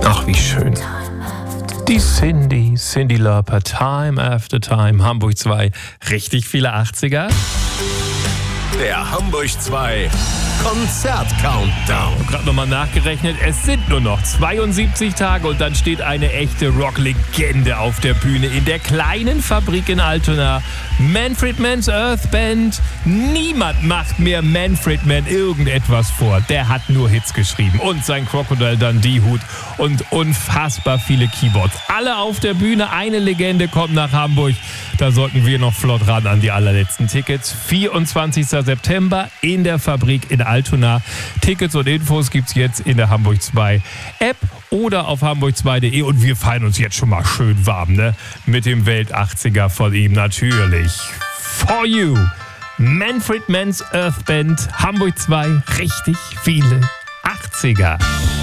Ach, wie schön. Die Cyndi Lauper, Time After Time, Hamburg 2, richtig viele 80er. Der Hamburg 2 Konzert-Countdown. Ich habe gerade nochmal nachgerechnet, es sind nur noch 72 Tage und dann steht eine echte Rock-Legende auf der Bühne in der kleinen Fabrik in Altona. Manfred Mann's Earth Band. Niemand macht mehr Manfred Mann irgendetwas vor. Der hat nur Hits geschrieben und sein Crocodile Dundee-Hut und unfassbar viele Keyboards. Alle auf der Bühne, eine Legende kommt nach Hamburg. Da sollten wir noch flott ran an die allerletzten Tickets. 24. September in der Fabrik in Altona. Tickets und Infos gibt's jetzt in der Hamburg 2 App oder auf hamburg2.de und wir feiern uns jetzt schon mal schön warm, ne? Mit dem Welt-80er von ihm natürlich. For You. Manfred Mann's Earth Band, Hamburg 2, richtig viele 80er.